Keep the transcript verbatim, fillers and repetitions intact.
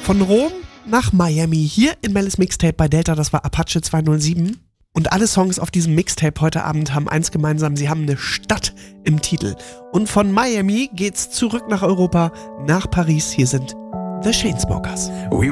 Von Rom nach Miami, hier in Melis Mixtape bei Delta, das war Apache zweihundertsieben. Und alle Songs auf diesem Mixtape heute Abend haben eins gemeinsam, sie haben eine Stadt im Titel. Und von Miami geht's zurück nach Europa, nach Paris. Hier sind The Chainsmokers. We